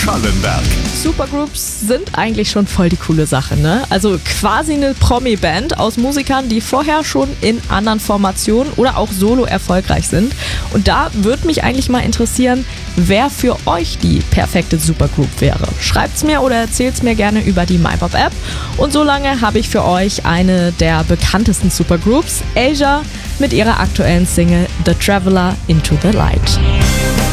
Schallenberg. Supergroups sind eigentlich schon voll die coole Sache, ne? Also quasi eine Promi-Band aus Musikern, die vorher schon in anderen Formationen oder auch solo erfolgreich sind. Und da würde mich eigentlich mal interessieren, wer für euch die perfekte Supergroup wäre. Schreibt's mir oder erzählt's mir gerne über die MyPop-App. Und solange habe ich für euch eine der bekanntesten Supergroups, Asia, mit ihrer aktuellen Single The Traveler Into the Light.